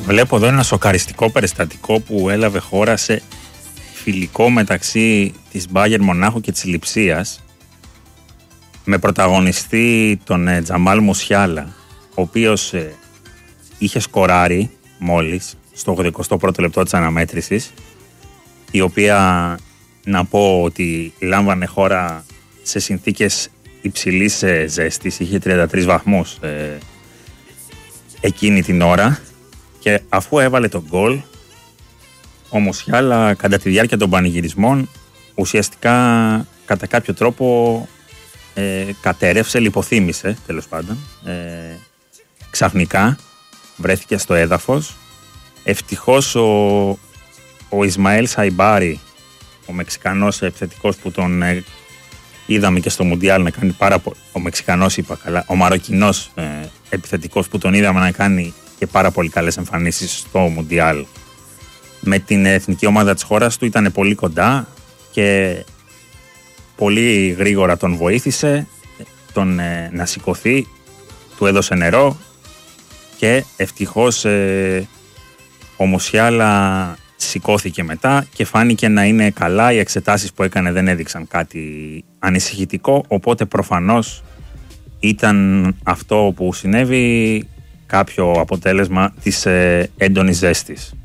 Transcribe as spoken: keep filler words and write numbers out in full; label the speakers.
Speaker 1: Βλέπω εδώ ένα σοκαριστικό περιστατικό που έλαβε χώρα σε φιλικό μεταξύ της Μπάγερν Μονάχου και της Λειψίας, με πρωταγωνιστή τον ε, Τζαμάλ Μουσιάλα, ο οποίος ε, είχε σκοράρει μόλις στο ογδοηκοστό πρώτο λεπτό της αναμέτρησης, η οποία, να πω ότι λάμβανε χώρα σε συνθήκες υψηλής ε, ζέστης, είχε τριάντα τρεις βαθμούς ε, εκείνη την ώρα, και αφού έβαλε τον γκολ, ο Μουσιάλα κατά τη διάρκεια των πανηγυρισμών ουσιαστικά κατά κάποιο τρόπο ε, κατέρευσε, λιποθύμησε τέλος πάντων. Ε, ξαφνικά βρέθηκε στο έδαφος. Ευτυχώς ο, ο Ισμαέλ Σαϊμπάρι, ο Μεξικανός επιθετικός που τον ε, είδαμε και στο Μουντιάλ να κάνει πάρα πολύ, ο Μεξικανός είπα καλά, ο Μαροκινός ε, επιθετικός που τον είδαμε να κάνει και πάρα πολύ καλές εμφανίσεις στο Μουντιάλ με την εθνική ομάδα της χώρας του, ήταν πολύ κοντά και πολύ γρήγορα τον βοήθησε τον, ε, να σηκωθεί, του έδωσε νερό και ευτυχώς ε, ο Μουσιάλα σηκώθηκε μετά και φάνηκε να είναι καλά. Οι εξετάσεις που έκανε δεν έδειξαν κάτι ανησυχητικό, οπότε προφανώς ήταν αυτό που συνέβη κάποιο αποτέλεσμα της ε, έντονης ζέστης.